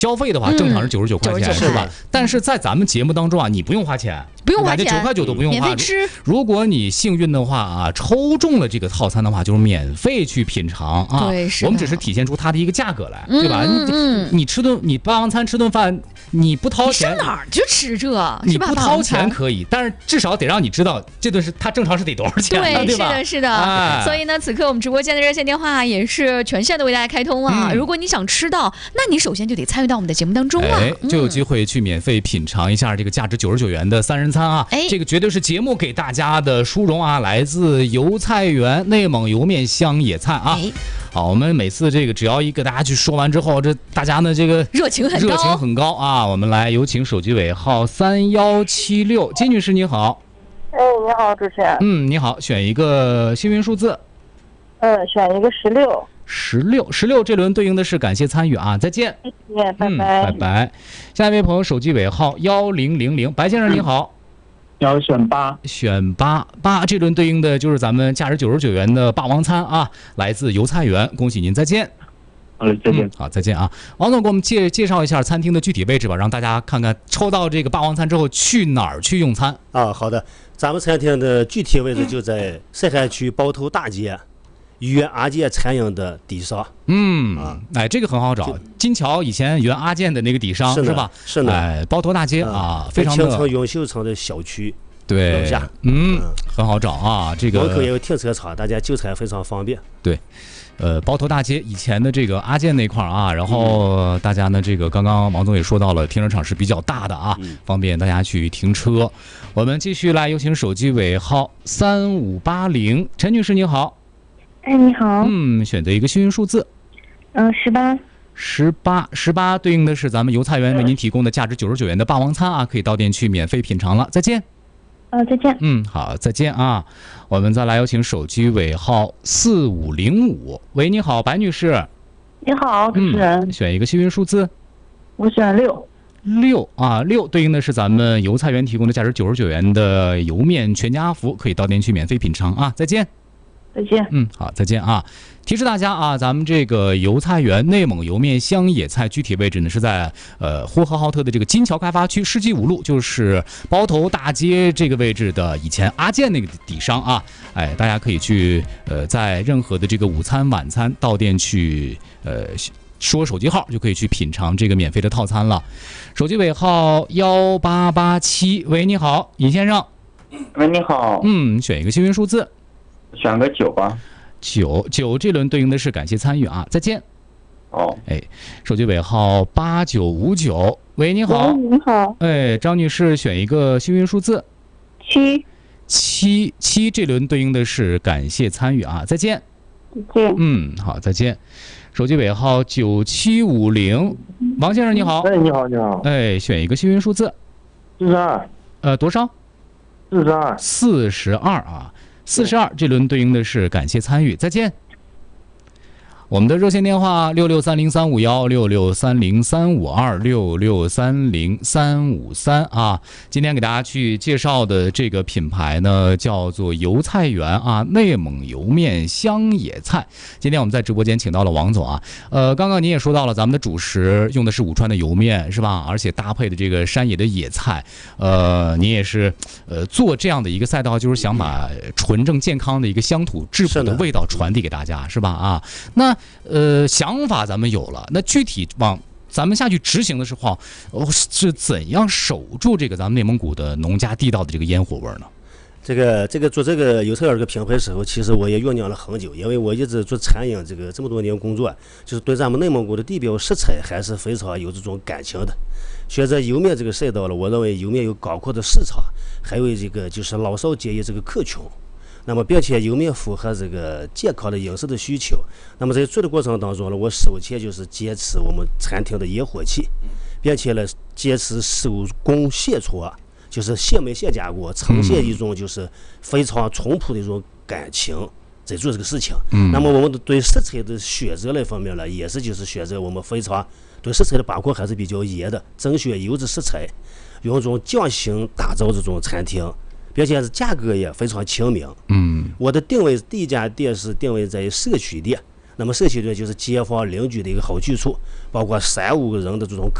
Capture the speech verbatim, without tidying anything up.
消费的话，正常是九十九块钱，是吧？但是在咱们节目当中啊，你不用花钱， 不用花钱， 九块九都不用花。 免费吃。 如果你幸运的话啊，抽中了这个套餐的话，就是免费去品尝啊。 对，是。 我们只是体现出它的一个价格来，对吧？ 嗯， 你吃顿你霸王餐吃顿饭，你不掏钱， 你上哪儿去吃这？ 你不掏钱可以，但是至少得让你知道这顿是它正常是得多少钱， 对， 对吧？ 是的，是的。哎、所以呢，此刻我们直播间的热线电话也是全线的为大家开通啊。嗯、如果你想吃到，那你首先就得参与到我们的节目当中了， 哎，就有机会去免费品尝一下这个价值九十九元的三人餐啊！ 哎， 这个绝对是节目给大家的殊荣啊，来自油菜园内蒙油面香野菜啊。 哎， 好，我们每次这个只要一个大家去说完之后，这大家呢这个热情很高， 热情很高啊！我们来有请手机尾号三幺七六，金女士你好。 哎，你好，主持人。 嗯，你好，选一个幸运数字。 嗯，选一个十六。 十六，十六这轮对应的是感谢参与啊！再见。 再见，拜拜。 嗯，拜拜。下一位朋友手机尾号幺零零零，白先生你好。 要选八， 选八八，这轮对应的就是咱们价值九十九元的霸王餐啊，来自油菜园，恭喜您，再见。 好嘞，再见、嗯。 好，再见啊！王总给我们介介绍一下餐厅的具体位置吧，让大家看看抽到这个霸王餐之后去哪儿去用餐啊。好的，咱们餐厅的具体位置就在塞海区包头大街。原阿健餐饮的底上， 嗯啊，哎，这个很好找。金桥以前原阿健的那个底商是, 是吧？ 是的， 哎，包头大街啊，非常的。 青城永秀城的小区对楼下， 嗯，很好找啊。这个门口也有停车场，大家就餐非常方便。 对，呃，包头大街以前的这个阿健那块啊，然后大家呢，这个刚刚王总也说到了，停车场是比较大的啊， 嗯、 方便大家去停车。我们继续来有请手机尾号三五八零，陈女士你好。 哎，你好。 嗯，选择一个幸运数字。 嗯、呃，十八。 十八，十八对应的是咱们油菜园为您提供的价值九十九元的霸王餐啊，可以到店去免费品尝了。再见。 呃，再见。 嗯，好，再见啊。我们再来有请手机尾号四五零五。喂，你好，白女士。 你好，主持人、 嗯。选一个幸运数字。 我选六。 六啊，六对应的是咱们油菜园提供的价值九十九元的油面全家福，可以到店去免费品尝啊。再见。 再见。 嗯，好，再见啊！提示大家啊，咱们这个油菜园内蒙油面香野菜具体位置呢是在呃呼和浩特的这个金桥开发区世纪五路，就是包头大街这个位置的以前阿健那个底商啊。哎，大家可以去呃在任何的这个午餐晚餐到店去呃说手机号就可以去品尝这个免费的套餐了。手机尾号幺八八七，喂，你好，尹先生。 喂，你好。 嗯，选一个幸运数字。 选个九吧。 九九这轮对应的是感谢参与啊，再见。 哦， 哎，手机尾号八九五九，喂，你好。 你好。 哎，张女士，选一个幸运数字。 七。 七七这轮对应的是感谢参与啊，再见。 再见。 嗯，好，再见。手机尾号九七五零，王先生你好。 哎，你好，你好。 哎，选一个幸运数字。 四十二。 呃，多少？ 四十二。 四十二啊。四十二这轮对应的是感谢参与，再见。我们的热线电话六六三零三五幺六六三零三五二六六三零三五三啊。今天给大家去介绍的这个品牌呢，叫做油菜园啊，内蒙油面香野菜。今天我们在直播间请到了王总啊，呃，刚刚您也说到了，咱们的主食用的是武川的油面是吧？而且搭配的这个山野的野菜，呃，您也是呃做这样的一个赛道，就是想把纯正健康的一个乡土质朴的味道传递给大家，是吧？啊，那。呃，想法咱们有了，那具体往咱们下去执行的时候，哦，是怎样守住这个咱们内蒙古的农家地道的这个烟火味呢？ 这个这个做这个油菜园这个品牌时候，其实我也酝酿了很久，因为我一直做餐饮这个这么多年工作，就是对咱们内蒙古的地标食材还是非常有这种感情的。选择油面这个赛道了，我认为油面有广阔的市场，还有这个就是老少皆宜这个客群。那么，并且油面符合这个健康的饮食的需求。那么在做的过程当中呢，我首先就是坚持我们餐厅的烟火气，并且呢坚持手工现搓，就是现卖现加工，呈现一种就是非常淳朴的一种感情在做这个事情。嗯。那么我们对食材的选择那方面呢，也是就是选择我们非常对食材的把控还是比较严的，甄选优质食材，用这种匠心打造这种餐厅。并且是价格也非常亲民。嗯，我的定位第一家店是定位在社区店， 那么社区队就是街坊邻居的一个好去处，包括三五个人的这种